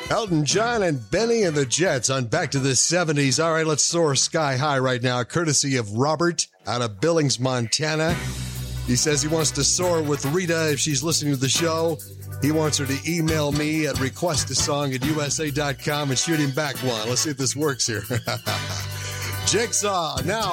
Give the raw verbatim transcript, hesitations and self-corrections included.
Elton John and Benny and the Jets on Back to the seventies. All right, let's soar sky high right now, courtesy of Robert out of Billings, Montana. He says he wants to soar with Rita if she's listening to the show. He wants her to email me at request a song at U S A dot com and shoot him back one. Let's see if this works here. Jigsaw now.